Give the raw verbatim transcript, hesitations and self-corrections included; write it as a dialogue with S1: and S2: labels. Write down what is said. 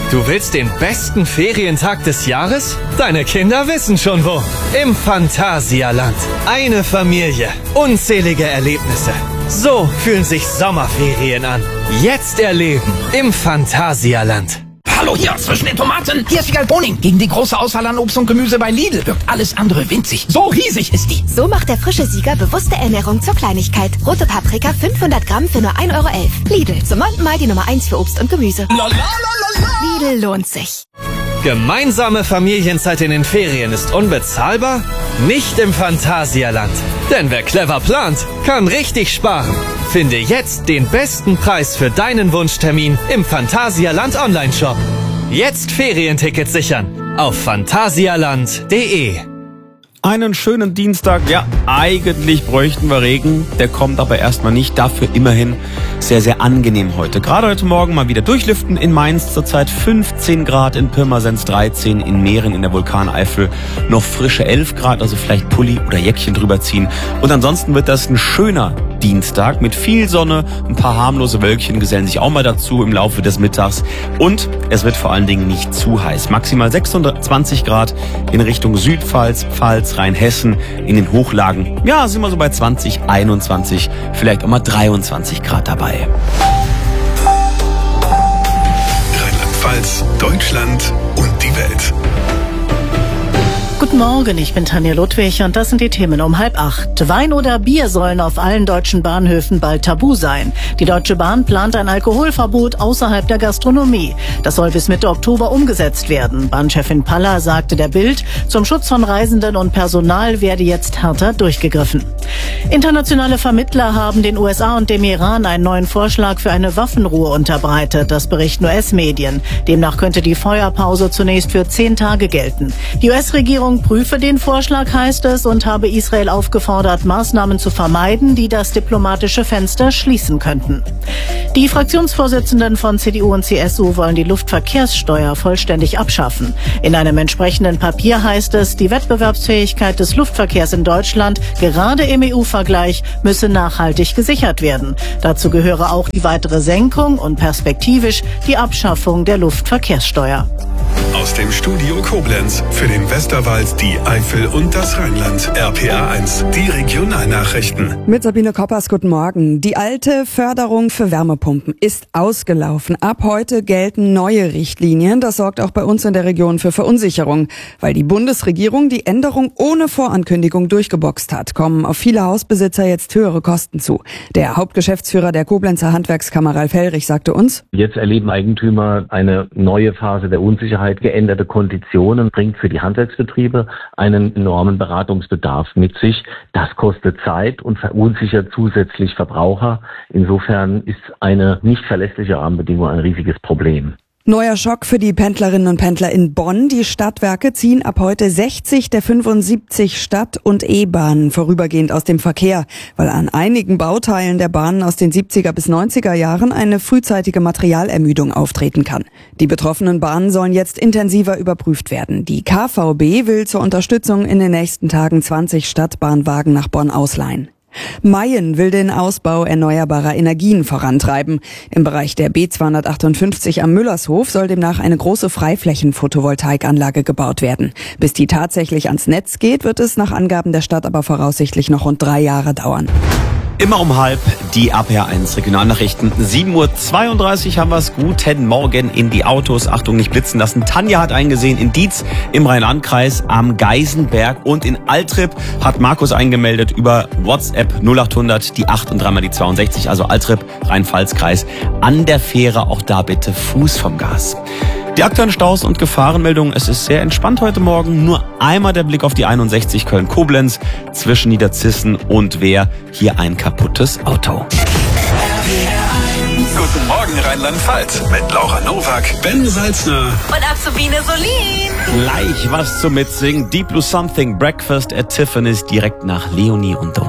S1: Du willst den besten Ferientag des Jahres? Deine Kinder wissen schon wo. Im Phantasialand. Eine Familie. Unzählige Erlebnisse. So fühlen sich Sommerferien an. Jetzt erleben im Phantasialand.
S2: Hallo, hier zwischen den Tomaten. Hier ist Vigal Boning. Gegen die große Auswahl an Obst und Gemüse bei Lidl wirkt alles andere winzig. So riesig ist die.
S3: So macht der frische Sieger bewusste Ernährung zur Kleinigkeit. Rote Paprika fünfhundert Gramm für nur ein Euro elf. Lidl, zum neunten Mal die Nummer eins für Obst und Gemüse. Lidl lohnt sich.
S1: Gemeinsame Familienzeit in den Ferien ist unbezahlbar? Nicht im Phantasialand. Denn wer clever plant, kann richtig sparen. Finde jetzt den besten Preis für deinen Wunschtermin im Phantasialand Online-Shop. Jetzt Ferientickets sichern auf phantasialand punkt de.
S4: Einen schönen Dienstag. Ja, eigentlich bräuchten wir Regen. Der kommt aber erstmal nicht. Dafür immerhin sehr, sehr angenehm heute. Gerade heute Morgen mal wieder durchlüften in Mainz. Zurzeit fünfzehn Grad, in Pirmasens dreizehn, in Mähren in der Vulkaneifel noch frische elf Grad. Also vielleicht Pulli oder Jäckchen drüber ziehen. Und ansonsten wird das ein schöner Dienstag mit viel Sonne. Ein paar harmlose Wölkchen gesellen sich auch mal dazu im Laufe des Mittags. Und es wird vor allen Dingen nicht zu heiß. Maximal sechsundzwanzig Grad in Richtung Südpfalz, Pfalz, Rheinhessen. In den Hochlagen, ja, sind wir so bei zwanzig, einundzwanzig, vielleicht auch mal dreiundzwanzig Grad dabei.
S5: Rheinland-Pfalz, Deutschland und die Welt.
S6: Guten Morgen, ich bin Tanja Ludwig und das sind die Themen um halb acht. Wein oder Bier sollen auf allen deutschen Bahnhöfen bald tabu sein. Die Deutsche Bahn plant ein Alkoholverbot außerhalb der Gastronomie. Das soll bis Mitte Oktober umgesetzt werden. Bahnchefin Paller sagte der Bild, zum Schutz von Reisenden und Personal werde jetzt härter durchgegriffen. Internationale Vermittler haben den U S A und dem Iran einen neuen Vorschlag für eine Waffenruhe unterbreitet. Das berichten U S-Medien. Demnach könnte die Feuerpause zunächst für zehn Tage gelten. Die U S-Regierung prüfe den Vorschlag, heißt es, und habe Israel aufgefordert, Maßnahmen zu vermeiden, die das diplomatische Fenster schließen könnten. Die Fraktionsvorsitzenden von C D U und C S U wollen die Luftverkehrssteuer vollständig abschaffen. In einem entsprechenden Papier heißt es, die Wettbewerbsfähigkeit des Luftverkehrs in Deutschland, gerade im E U-Vergleich, müsse nachhaltig gesichert werden. Dazu gehöre auch die weitere Senkung und perspektivisch die Abschaffung der Luftverkehrssteuer.
S5: Aus dem Studio Koblenz für den Westerwald, die Eifel und das Rheinland. R P R eins, die Regionalnachrichten.
S7: Mit Sabine Koppers, guten Morgen. Die alte Förderung für Wärmepumpen ist ausgelaufen. Ab heute gelten neue Richtlinien. Das sorgt auch bei uns in der Region für Verunsicherung. Weil die Bundesregierung die Änderung ohne Vorankündigung durchgeboxt hat, kommen auf viele Hausbesitzer jetzt höhere Kosten zu. Der Hauptgeschäftsführer der Koblenzer Handwerkskammer, Ralf Hellrich, sagte uns:
S8: Jetzt erleben Eigentümer eine neue Phase der Unsicherheit. Geänderte Konditionen bringt für die Handwerksbetriebe einen enormen Beratungsbedarf mit sich. Das kostet Zeit und verunsichert zusätzlich Verbraucher. Insofern ist eine nicht verlässliche Rahmenbedingung ein riesiges Problem.
S7: Neuer Schock für die Pendlerinnen und Pendler in Bonn. Die Stadtwerke ziehen ab heute sechzig der fünfundsiebzig Stadt- und E-Bahnen vorübergehend aus dem Verkehr, weil an einigen Bauteilen der Bahnen aus den siebziger bis neunziger Jahren eine frühzeitige Materialermüdung auftreten kann. Die betroffenen Bahnen sollen jetzt intensiver überprüft werden. Die K V B will zur Unterstützung in den nächsten Tagen zwanzig Stadtbahnwagen nach Bonn ausleihen. Mayen will den Ausbau erneuerbarer Energien vorantreiben. Im Bereich der B zweihundertachtundfünfzig am Müllershof soll demnach eine große Freiflächen-Photovoltaikanlage gebaut werden. Bis die tatsächlich ans Netz geht, wird es nach Angaben der Stadt aber voraussichtlich noch rund drei Jahre dauern.
S4: Immer um halb die R P R eins Regionalnachrichten. sieben Uhr zweiunddreißig haben wir es. Guten Morgen in die Autos. Achtung, nicht blitzen lassen. Tanja hat eingesehen in Dietz im Rhein-Lahn-Kreis am Geisenberg. Und in Altrip hat Markus eingemeldet über WhatsApp null achthundert, die acht und dreimal die zweiundsechzig. Also Altrip, Rhein-Pfalz-Kreis. An der Fähre auch da bitte Fuß vom Gas. Die aktuellen Staus und Gefahrenmeldungen. Es ist sehr entspannt heute Morgen. Nur einmal der Blick auf die einundsechzig Köln-Koblenz zwischen Niederzissen und Wehr. Hier ein kaputtes Auto.
S5: Guten Morgen Rheinland-Pfalz mit Laura Nowak, Ben Salzner
S3: Und Azubine Solin.
S4: Gleich was zum Mitsingen. Deep Blue Something, Breakfast at Tiffany's direkt nach Leonie und